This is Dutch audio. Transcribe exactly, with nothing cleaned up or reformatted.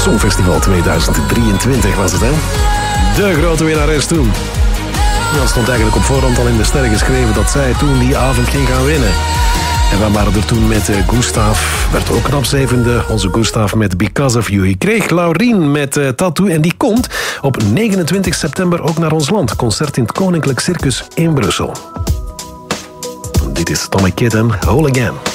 Songfestival tweeduizend drieëntwintig was het, hè? De grote winnares toen. Dat stond eigenlijk op voorhand al in de sterren geschreven dat zij toen die avond ging gaan winnen. En we waren er toen met uh, Gustav, werd ook knap zevende. Onze Gustav met Because of You. Je kreeg Laurien met uh, Tattoo en die komt op negenentwintig september ook naar ons land. Concert in het Koninklijk Circus in Brussel. Dit is Tommy Kitten, Whole Again.